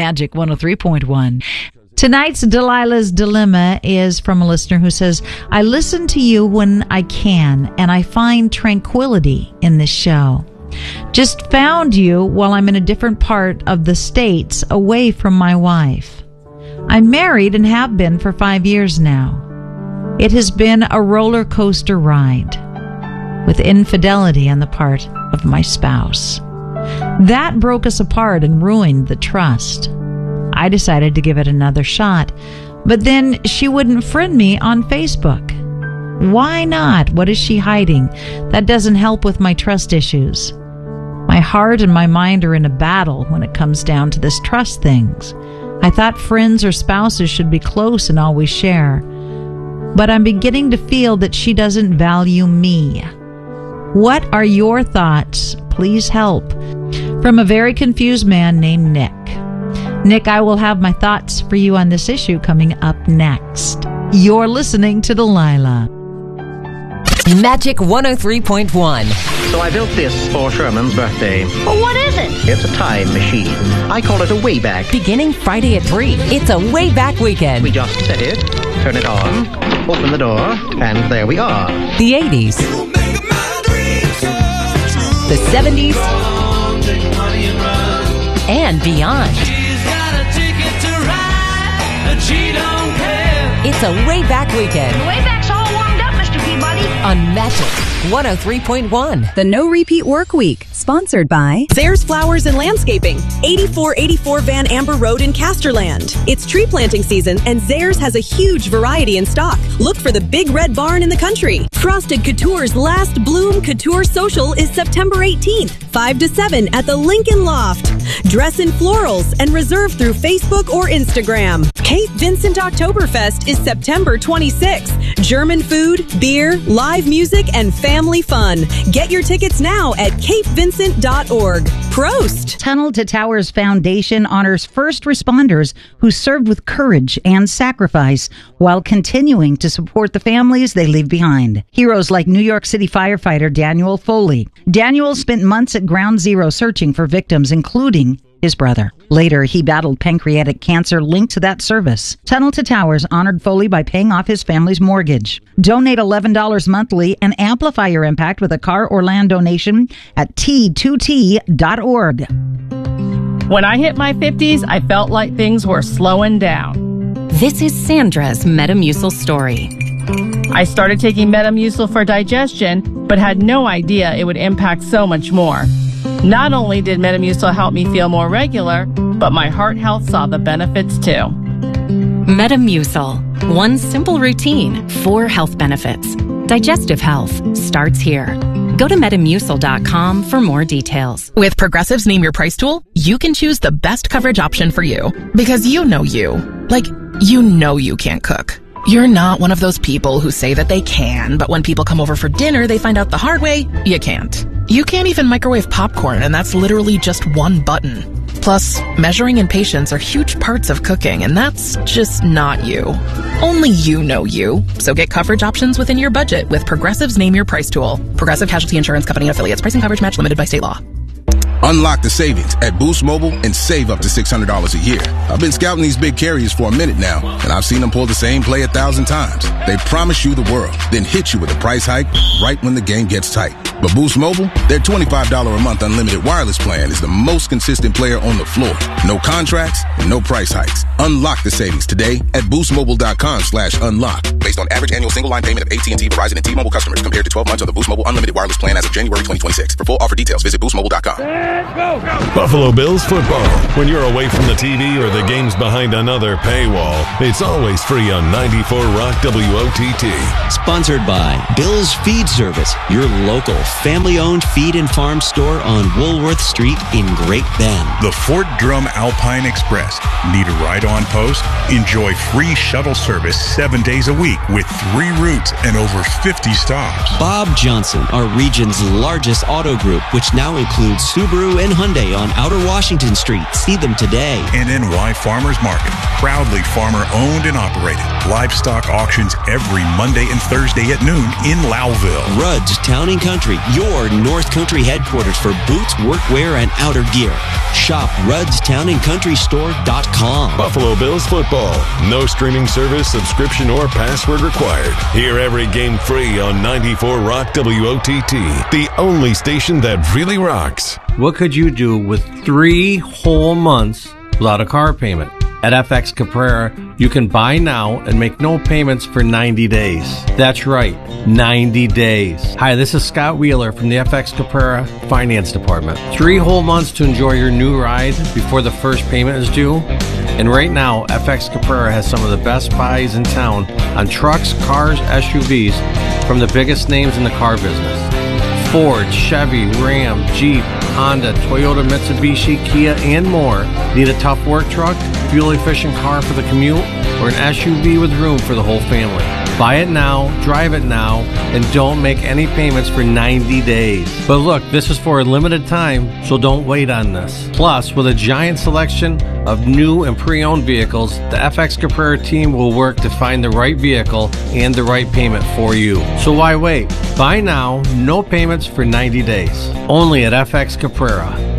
Magic 103.1. Tonight's Delilah's Dilemma is from a listener who says, I listen to you when I can, and I find tranquility in this show. Just found you while I'm in a different part of the States away from my wife. I'm married and have been for 5 years now. It has been a roller coaster ride with infidelity on the part of my spouse. That broke us apart and ruined the trust. I decided to give it another shot, but then she wouldn't friend me on Facebook. Why not? What is she hiding? That doesn't help with my trust issues. My heart and my mind are in a battle when it comes down to this trust things. I thought friends or spouses should be close and always share, but I'm beginning to feel that she doesn't value me. What are your thoughts? Please help. From a very confused man named Nick. Nick, I will have my thoughts for you on this issue coming up next. You're listening to Delilah. Magic 103.1. So I built this for Sherman's birthday. Well, what is it? It's a time machine. I call it a Wayback. Beginning Friday at 3. It's a Wayback Weekend. We just set it, turn it on, open the door, and there we are. The 80s. The 70s. And beyond. It's a Wayback Weekend. Wayback's all warmed up, Mr. Peabody. On Magic 103.1. The No Repeat Work Week, sponsored by Zares Flowers and Landscaping, 8484 Van Amber Road in Casterland. It's tree planting season, and Zares has a huge variety in stock. Look for the big red barn in the country. Frosted Couture's Last Bloom Couture Social is September 18th, 5 to 7 at the Lincoln Loft. Dress in florals and reserve through Facebook or Instagram. Cape Vincent Oktoberfest is September 26th. German food, beer, live music, and family fun. Get your tickets now at capevincent.org. Prost! Tunnel to Towers Foundation honors first responders who served with courage and sacrifice while continuing to support the families they leave behind. Heroes like New York City firefighter Daniel Foley. Daniel spent months at Ground Zero searching for victims, including his brother. Later, he battled pancreatic cancer linked to that service. Tunnel to Towers honored Foley by paying off his family's mortgage. Donate $11 monthly and amplify your impact with a car or land donation at T2T.org. When I hit my 50s, I felt like things were slowing down. This is Sandra's Metamucil story. I started taking Metamucil for digestion, but had no idea it would impact so much more. Not only did Metamucil help me feel more regular, but my heart health saw the benefits too. Metamucil. One simple routine, 4 health benefits. Digestive health starts here. Go to Metamucil.com for more details. With Progressive's Name Your Price tool, you can choose the best coverage option for you. Because you know you. Like, you know you can't cook. You're not one of those people who say that they can, but when people come over for dinner, they find out the hard way, you can't. You can't even microwave popcorn, and that's literally just one button. Plus, measuring and patience are huge parts of cooking, and that's just not you. Only you know you. So get coverage options within your budget with Progressive's Name Your Price tool. Progressive Casualty Insurance Company and Affiliates. Price and coverage match limited by state law. Unlock the savings at Boost Mobile and save up to $600 a year. I've been scouting these big carriers for a minute now, and I've seen them pull the same play 1,000 times. They promise you the world, then hit you with a price hike right when the game gets tight. But Boost Mobile, their $25 a month unlimited wireless plan is the most consistent player on the floor. No contracts and no price hikes. Unlock the savings today at boostmobile.com/unlock. Based on average annual single line payment of AT&T, Verizon, and T-Mobile customers compared to 12 months of the Boost Mobile unlimited wireless plan as of January 2026. For full offer details, visit boostmobile.com. Buffalo Bills football. When you're away from the TV or the game's behind another paywall, it's always free on 94 Rock WOTT. Sponsored by Bill's Feed Service, your local family-owned feed and farm store on Woolworth Street in Great Bend. The Fort Drum Alpine Express. Need a ride on post? Enjoy free shuttle service 7 days a week with 3 routes and over 50 stops. Bob Johnson, our region's largest auto group, which now includes Subaru, Subaru and Hyundai on Outer Washington Street. See them today. And NY Farmers Market, proudly farmer-owned and operated. Livestock auctions every Monday and Thursday at noon in Lowville. Rudd's Town & Country, your North Country headquarters for boots, workwear, and outer gear. Shop Rudd'sTownandCountryStore.com. Buffalo Bills football. No streaming service, subscription, or password required. Hear every game free on 94 Rock WOTT, the only station that really rocks. What could you do with 3 whole months without a car payment? At FX Caprera, you can buy now and make no payments for 90 days. That's right, 90 days. Hi, this is Scott Wheeler from the FX Caprera Finance Department. 3 whole months to enjoy your new ride before the first payment is due. And right now, FX Caprera has some of the best buys in town on trucks, cars, SUVs from the biggest names in the car business. Ford, Chevy, Ram, Jeep, Honda, Toyota, Mitsubishi, Kia, and more. Need a tough work truck, fuel-efficient car for the commute, or an SUV with room for the whole family? Buy it now, drive it now, and don't make any payments for 90 days. But look, this is for a limited time, so don't wait on this. Plus, with a giant selection of new and pre-owned vehicles, the FX Caprera team will work to find the right vehicle and the right payment for you. So why wait? Buy now, no payments for 90 days. Only at FX Caprera.